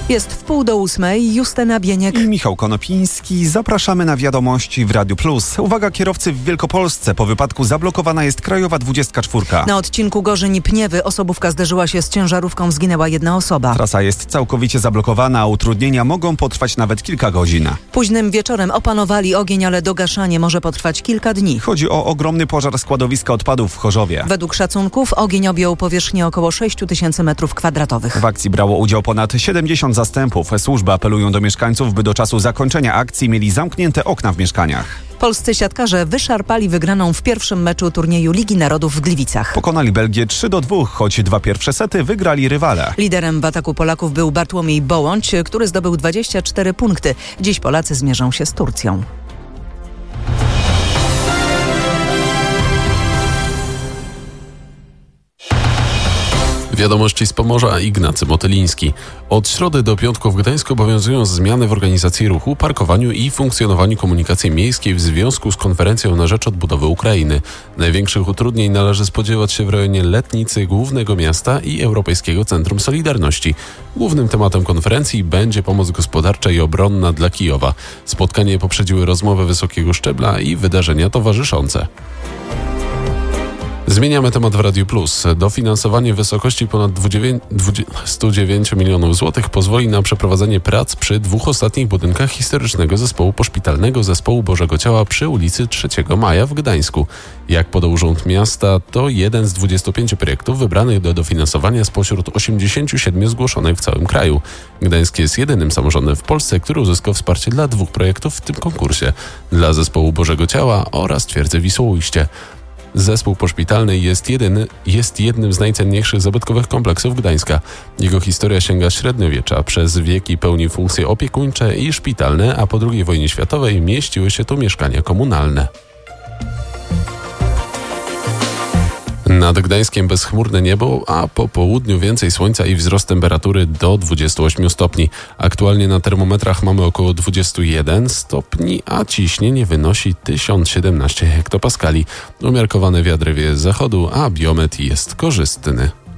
Jest 7:30, Justyna Bieniek i Michał Konopiński. Zapraszamy na wiadomości w Radiu Plus. Uwaga kierowcy w Wielkopolsce. Po wypadku zablokowana jest krajowa 24. Na odcinku Gorzyn-Pniewy osobówka zderzyła się z ciężarówką, zginęła jedna osoba. Trasa jest całkowicie zablokowana, a utrudnienia mogą potrwać nawet kilka godzin. Późnym wieczorem opanowali ogień, ale dogaszanie może potrwać kilka dni. Chodzi o ogromny pożar składowiska odpadów w Chorzowie. Według szacunków ogień objął powierzchnię około 6 tysięcy m2. W akcji brało udział ponad 70 zastępów. Służby apelują do mieszkańców, by do czasu zakończenia akcji mieli zamknięte okna w mieszkaniach. Polscy siatkarze wyszarpali wygraną w pierwszym meczu turnieju Ligi Narodów w Gliwicach. Pokonali Belgię 3-2, choć 2 pierwsze sety wygrali rywale. Liderem w ataku Polaków był Bartłomiej Bołądź, który zdobył 24 punkty. Dziś Polacy zmierzą się z Turcją. Wiadomości z Pomorza, Ignacy Motyliński. Od środy do piątku w Gdańsku obowiązują zmiany w organizacji ruchu, parkowaniu i funkcjonowaniu komunikacji miejskiej w związku z konferencją na rzecz odbudowy Ukrainy. Największych utrudnień należy spodziewać się w rejonie Letnicy, Głównego Miasta i Europejskiego Centrum Solidarności. Głównym tematem konferencji będzie pomoc gospodarcza i obronna dla Kijowa. Spotkanie poprzedziły rozmowy wysokiego szczebla i wydarzenia towarzyszące. Zmieniamy temat w Radiu Plus. Dofinansowanie w wysokości ponad 109 milionów złotych pozwoli na przeprowadzenie prac przy 2 ostatnich budynkach historycznego zespołu poszpitalnego Zespołu Bożego Ciała przy ulicy 3 Maja w Gdańsku. Jak podał Urząd Miasta, to jeden z 25 projektów wybranych do dofinansowania spośród 87 zgłoszonych w całym kraju. Gdańsk jest jedynym samorządem w Polsce, który uzyskał wsparcie dla 2 projektów w tym konkursie. Dla Zespołu Bożego Ciała oraz Twierdzy Wisłoujście. Zespół poszpitalny jest jednym z najcenniejszych zabytkowych kompleksów Gdańska. Jego historia sięga średniowiecza. Przez wieki pełni funkcje opiekuńcze i szpitalne, a po II wojnie światowej mieściły się tu mieszkania komunalne. Nad Gdańskiem bezchmurne niebo, a po południu więcej słońca i wzrost temperatury do 28 stopni. Aktualnie na termometrach mamy około 21 stopni, a ciśnienie wynosi 1017 hektopaskali. Umiarkowane wiatr wieje z zachodu, a biometr jest korzystny.